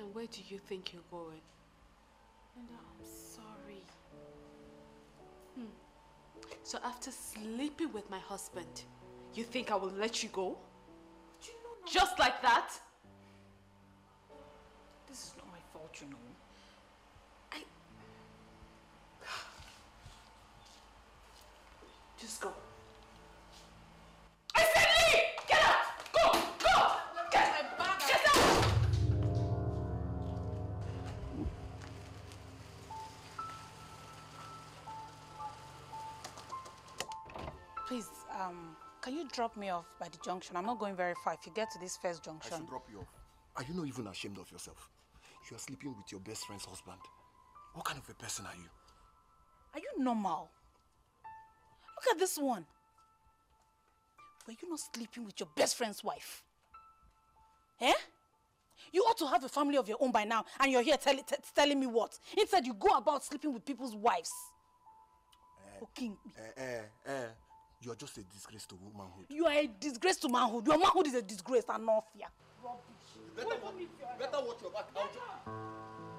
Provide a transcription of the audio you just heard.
And where do you think you're going? And I'm sorry. So after sleeping with my husband, you think I will let you go? Just like that? This is not my fault, you know. Just go. I said leave! Get out! Go! Go! Get my bag! Get out! Please, can you drop me off by the junction? I'm not going very far. If you get to this first junction... I should drop you off. Are you not even ashamed of yourself? You are sleeping with your best friend's husband. What kind of a person are you? Are you normal? Look at this one. Were you not sleeping with your best friend's wife? Eh? You ought to have a family of your own by now, and you're here telling me what? Instead, you go about sleeping with people's wives. You are just a disgrace to womanhood. You are a disgrace to manhood. Your manhood is a disgrace and not fear. Rubbish. Better watch your back.